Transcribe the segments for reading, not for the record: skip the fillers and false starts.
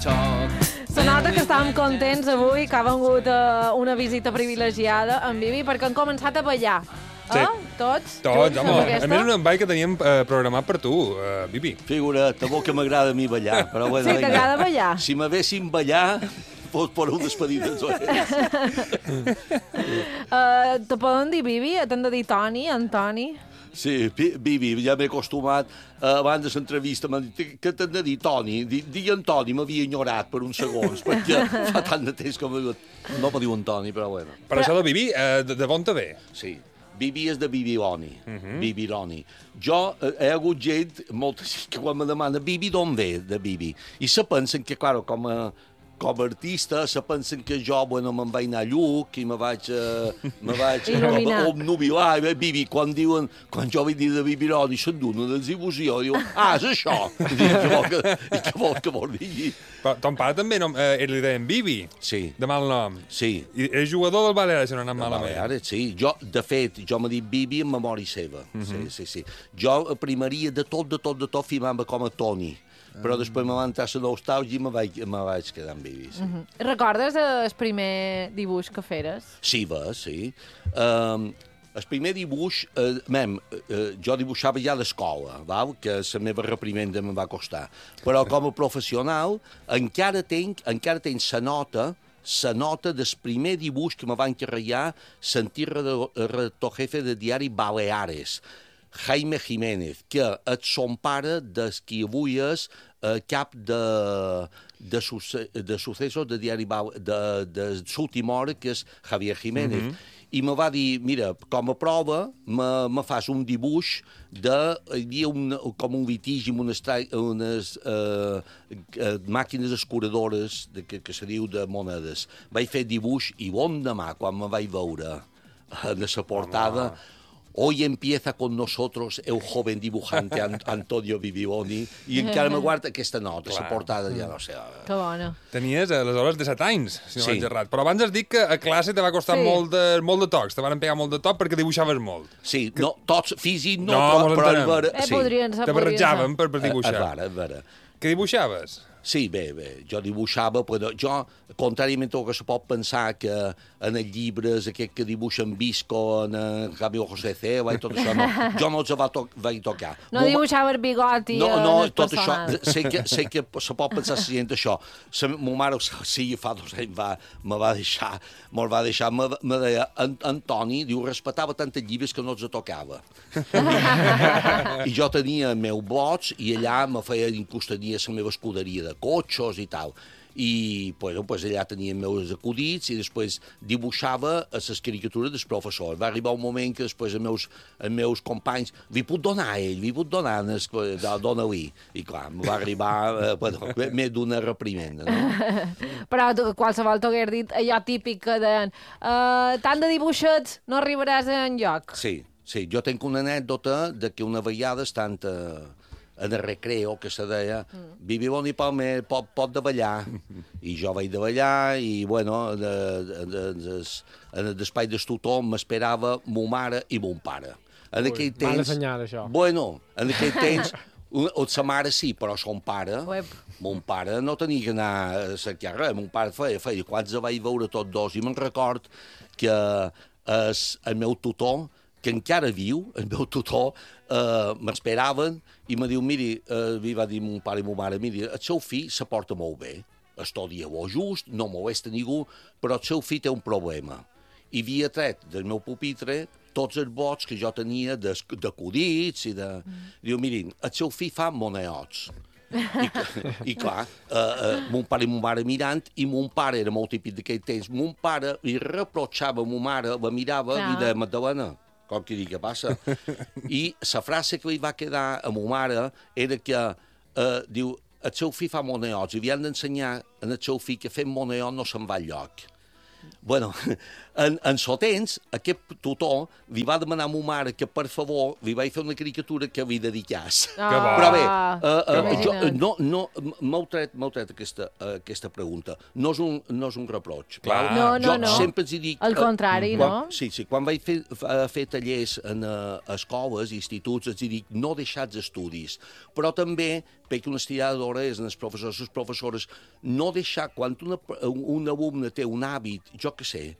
Se nota que estàvem contents avui, que ha vengut una visita privilegiada en Bibi, perquè han començat a ballar. Sí. Tots, Tots, junts, home. amb A aquesta? més, un ball que teníem programat per tu, Bibi. Figura't, a que m'agrada a mi ballar. Però bueno, Sí, t'agrada ballar? Si m'haguessin ballar, fos per un despedit dels orelles. Te poden dir Bibi? T'han de dir Toni, Antoni? Sí, Bibi, ja m'he acostumat. Abans de l'entrevista m'han dit que t'han de dir Toni. Dir Antoni m'havia enyorat per uns segons, perquè fa tant de temps que no me diuen Toni, però bueno. Per això de Bibi, de on te ve? Sí. Bibi és de Bibironi. Bibironi. Jo he hagut gent, molta gent que quan me demana Bibi d'on ve, de Bibi. I se pensen que, clar, com a artista, se pensen que jo, bueno, me'n vaig anar a Lluc i me vaig obnubilar. Bibi, quan jo vaig dir de Bibironi, se'n dona dels il·lusió. Diu, és això. I què vol dir? Però ton pare també li deien Bibi, Sí. de mal nom. Sí. I és jugador del Baleares, si no ha anat malament. Ara, sí. De fet, jo m'he dit Bibi en memòria seva. Sí. Jo a primeria de tot firmava com a Toni. Però després me va entrar la nostàlgia i me vaig quedar amb Bibi. Sí. Recordes el primer dibuix que feres? Sí, sí. El primer dibuix, jo dibuixava ja a l'escola, que la meva reprimenda me va costar. Però com a professional encara tenc la nota del primer dibuix que me va encarregar l'antic redactor jefe del diari Baleares, Jaime Jiménez, que és son pare des qui avui és cap de successos de diari de l'última hora, que és Javier Jiménez. I me va dir, mira, com a prova, me fas un dibuix hi havia com un litigi amb unes màquines escuradores que se diu de monedes. Vaig fer dibuix i bon demà, quan me vaig veure en la portada, hoy empieza con nosotros el joven dibujante Antonio Bibironi, i encara me guarda aquesta nota, la portada ja no sé. Que bona. Tenies aleshores 17 anys, si no Sí. vaig errat. Però abans has dit que a classe te va costar Sí. molt de tocs, te van pegar molt de toc perquè dibuixaves molt. Sí, no, tots físic no, No, però entenem. Podrien ser. Te barrejaven per dibuixar. És vera. Què dibuixaves? Sí, bé, jo dibuixava, però jo, contràriament al que se pot pensar que en els llibres aquest que dibuixen Visco, en Camilo José Ceba i tot això, no. Jo no els vaig tocar. No dibuixaves bigoti No, en tot els això, personatges. sé que se pot pensar la gent això. Ma mare, sí, fa 2 anys me'l va deixar, me deia, Antoni, diu, respectava tant els llibres que no els tocava. I jo tenia el meu blocs i allà me feia incostania la meva escuderia de cotxos i tal. I pues, allà tenia els meus acudits i després dibuixava a les caricatures dels professors. Va arribar un moment que després els meus companys li puc donar a ell, dona-li. I clar, em va arribar més d'una reprimenda. No? Però qualsevol t'hagués dit allò típic que deien tant de dibuixets no arribaràs enlloc. Sí, jo tinc una anècdota de que una vegada estant en el recreo, que se deia Bibironi pot de ballar. I jo vaig de ballar i, bueno, en l'espai del tutor m'esperava mo mare i mon pare. En aquell temps... Mala senyal, això. Bueno, en aquell temps... Sa mare sí, però son pare... Mon pare no tenia que anar a cercar res. Mon pare feia quants vaig veure tots dos. I me'n record que el meu tutor, que encara viu, el meu tutor, m'esperaven i me diu, miri, li va dir mon pare i mon mare, miri, el seu fill se porta molt bé, estudia bo just, no molesta ningú, però el seu fill té un problema. I havia tret del meu pupitre tots els vots que jo tenia d'acudits i de... Diu, mirin, el seu fill fa moneots. I clar, mon pare i mon mare mirant, i mon pare era molt típic d'aquell temps. Mon pare li reprochava a mon mare, la mirava i deia, Magdalena, com que dic, què passa? I la frase que li va quedar a mon mare era que, diu, el seu fill fa moneots, i havien d'ensenyar al seu fill que fent moneot no se'n va enlloc. Bueno, en sotens, aquest tutor li va demanar a ma mare que, per favor, li vaig fer una caricatura que li dedicàs. Però bé, m'heu tret aquesta pregunta. No és un reproig. No. Jo sempre els dic... Al contrari, no? Sí, quan vaig fer tallers en escoles i instituts, els dic no deixats estudis, però també perquè una estirada d'orelles en els professors, les professores, no deixar, quan un alumne té un hàbit, jo què sé,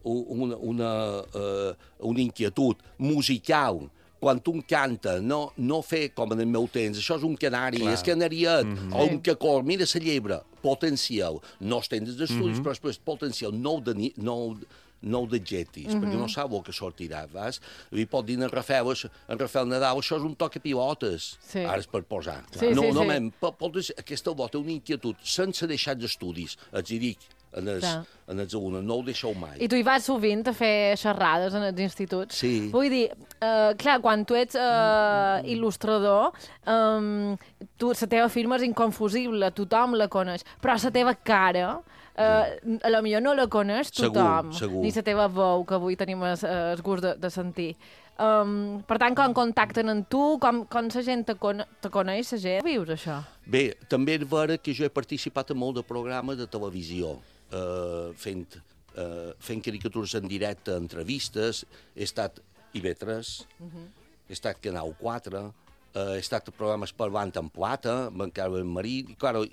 una inquietud musical, quan un canta, no fer com en el meu temps, això és un canari, és canariet, o un cacor, mira la llebre, potencial, no estendres d'estudis, però després potencial, no d'adjectius, perquè no sap el que sortirà, vas? Li pot dir en Rafael Nadal, això és un toc a pilotes, ara és per posar. Aquesta volta una inquietud, sense deixar d'estudis, els hi dic, en els alumnes, no ho deixeu mai. I tu hi vas sovint a fer xerrades en els instituts? Sí. Vull dir, clar, quan tu ets il·lustrador, la teva firma és inconfusible, tothom la coneix, però la teva cara, a lo millor no la coneix tothom, ni la teva veu, que avui tenim el gust de sentir. Per tant, quan contacten amb tu, com la gent te coneix, la gent, vius això? Bé, també és vera que jo he participat en molt de programes de televisió, fent caricatures en directe, entrevistes, he estat IB3, he estat Canal 4, he estat a programes Parlant en Plata, amb en Carmen Marí,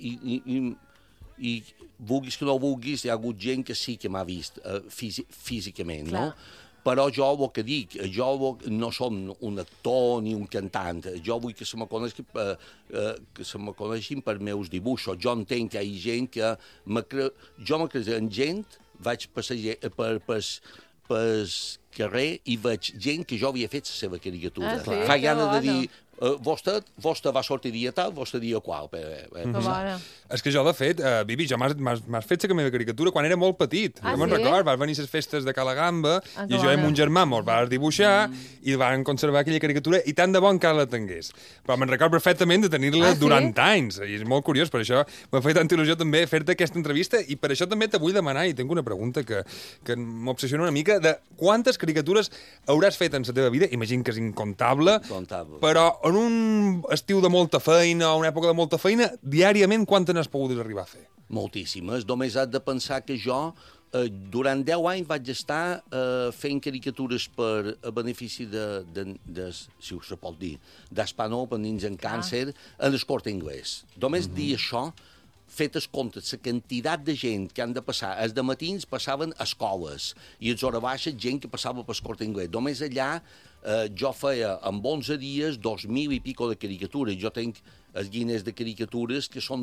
i vulguis que no vulguis, hi ha hagut gent que sí que m'ha vist físicament, no? Però jo el que dic, jo no som un actor ni un cantant, jo vull que se me coneixin per meus dibuixos. Jo entenc que hi ha gent que... Jo me crec en gent, vaig passejar pel carrer i veig gent que jo havia fet la seva caricatura. Fa gana de dir... Vostè va sortir dia tal, vostè dia qual. És que jo, de fet, Bibi, jo m'has fet la meva caricatura quan era molt petit. Jo me'n record, vas venir a les festes de Cala Gamba i jo amb un germà mos vas dibuixar i van conservar aquella caricatura i tant de bon que la tingués. Però me'n record perfectament de tenir-la durant anys. I és molt curiós, per això m'ha fet tanta il·lusió també fer-te aquesta entrevista i per això també te vull demanar, i tinc una pregunta que m'obsessiona una mica, de quantes caricatures hauràs fet en la teva vida? Imagino que és incontable, però en un estiu de molta feina o una època de molta feina, diàriament quantes n'has pogut arribar a fer? Moltíssimes. Només has de pensar que jo durant 10 anys vaig estar fent caricatures a benefici si us pot dir, d'Hispano per nens amb càncer en el Corte Inglés. Només dir això, fetes comptes, la quantitat de gent que han de passar. Els dematins passaven a escoles i els hores baixes gent que passava pel Corte Inglés. Només allà jo feia en 11 dies 2.000 i pico de caricatures. Jo tinc els guines de caricatures que són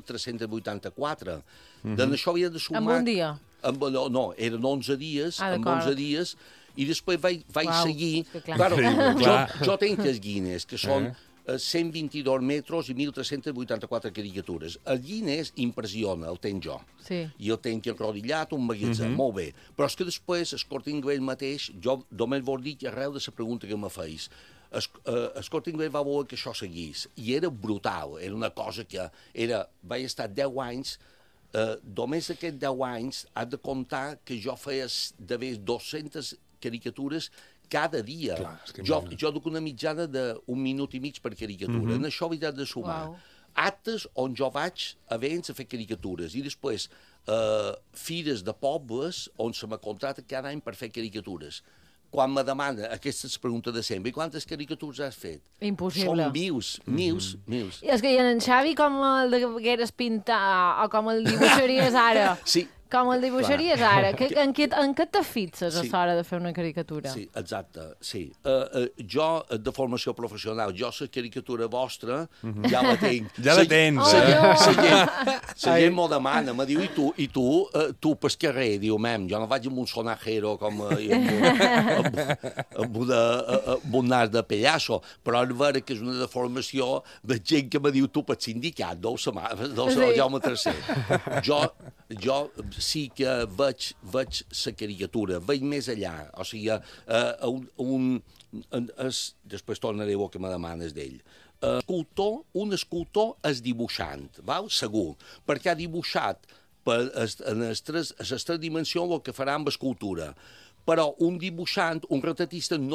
2.384. Doncs això havia de sumar... En un dia? No, eren 11 dies, en 11 dies, i després vaig seguir... Jo tinc els guines, que són 122 metres i 1.384 caricatures. El Guinness impressiona, el tenc jo. I el tenc enrodillat, un magatzem, molt bé. Però és que després, el Corte Inglés mateix, jo només vol dir que arreu de la pregunta que me feis, el Corte Inglés va veure que això seguís. I era brutal, era una cosa que vaig estar 10 anys, només aquests 10 anys has de comptar que jo feia d'haver 200 caricatures cada dia. Jo duc una mitjana d'1 minut i mig per caricatura. En això he de sumar actes on jo vaig a Vents a fer caricatures i després fires de pobles on se m'ha contractat cada any per fer caricatures. Quan me demana, aquesta és la pregunta de sempre, i quantes caricatures has fet? Impossible. Són mils. I és que i en Xavi com el degueres pintar o com el dibuixaries ara? Sí. Com el dibuixaries ara? En què te fixes a l'hora de fer una caricatura? Sí, exacte, sí. Jo, de formació professional, la caricatura vostra ja la tinc. Ja la tens, La gent m'ho demana, me diu, i tu pel carrer, diu, jo no vaig amb un sonajero com amb un nas de pallasso, però és vera que és una deformació de gent que me diu, tu pel sindicat, del Jaume III. Jo sí que veig la caricatura, veig més allà, o sigui, després tornaré a que me demanes d'ell. Un escultor és dibuixant, segur, perquè ha dibuixat en les tres dimensions el que farà amb escultura. Però un dibuixant, un retratista, no